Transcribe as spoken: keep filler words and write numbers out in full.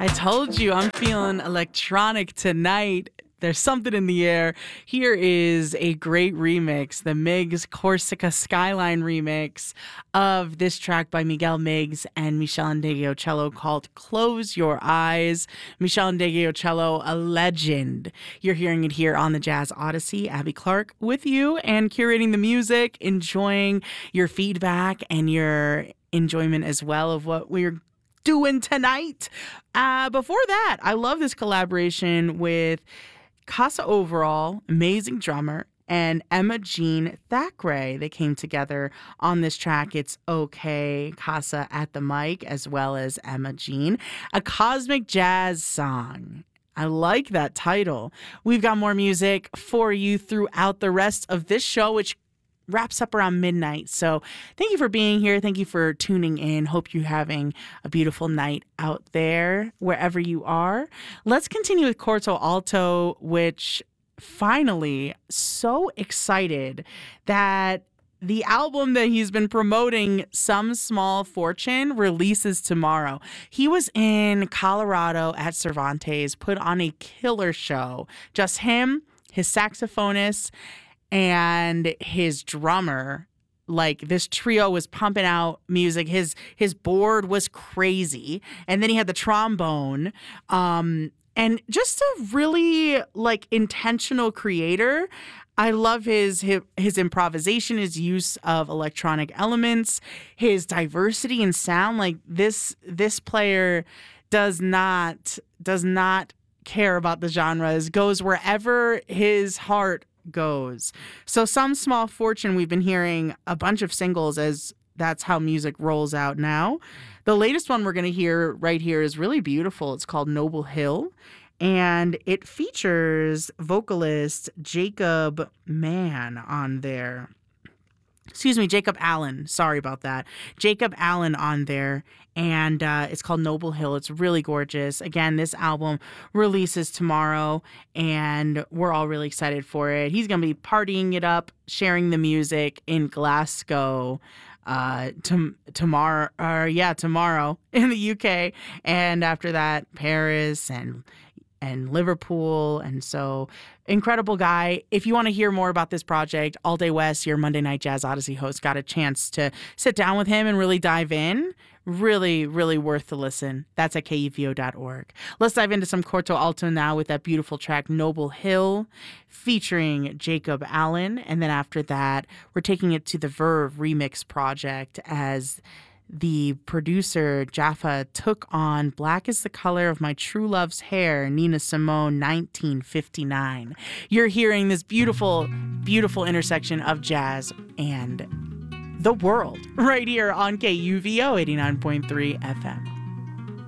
I told you I'm feeling electronic tonight. There's something in the air. Here is a great remix, the Miggs Corsica Skyline remix of this track by Miguel Miggs and Michelle Ndegeocello called Close Your Eyes. Michelle Ndegeocello, a legend. You're hearing it here on the Jazz Odyssey. Abby Clark with you and curating the music, enjoying your feedback and your enjoyment as well of what we're doing tonight. Uh, before that, I love this collaboration with Casa Overall, amazing drummer, and Emma Jean Thackeray. They came together on this track. It's Okay, Casa at the mic, as well as Emma Jean. A cosmic jazz song. I like that title. We've got more music for you throughout the rest of this show, which wraps up around midnight. So thank you for being here. Thank you for tuning in. Hope you're having a beautiful night out there, wherever you are. Let's continue with Corto Alto, which finally, so excited that the album that he's been promoting, Some Small Fortune, releases tomorrow. He was in Colorado at Cervantes, put on a killer show. Just him, his saxophonist, and his drummer. Like, this trio was pumping out music. His his board was crazy. And then he had the trombone. Um, and just a really, like, intentional creator. I love his, his his improvisation, his use of electronic elements, his diversity in sound. Like, this this player does not does not care about the genres, goes wherever his heart goes. So Some Small Fortune, we've been hearing a bunch of singles as that's how music rolls out now. The latest one we're going to hear right here is really beautiful. It's called Noble Hill, and it features vocalist Jacob Mann on there. Excuse me, Jacob Allen. Sorry about that. Jacob Allen on there. And uh, it's called Noble Hill. It's really gorgeous. Again, this album releases tomorrow, and we're all really excited for it. He's going to be partying it up, sharing the music in Glasgow uh, to, tomorrow, or yeah, tomorrow in the U K. And after that, Paris and and Liverpool. And so, incredible guy. If you want to hear more about this project, All Day West, your Monday Night Jazz Odyssey host, got a chance to sit down with him and really dive in. Really, really worth the listen. That's at K U V O dot org. Let's dive into some Corto Alto now with that beautiful track, Noble Hill, featuring Jacob Allen. And then after that, we're taking it to the Verve Remix Project as the producer, Jaffa, took on Black is the Color of My True Love's Hair, Nina Simone, nineteen fifty-nine. You're hearing this beautiful, beautiful intersection of jazz and the world right here on K U V O eighty-nine point three F M.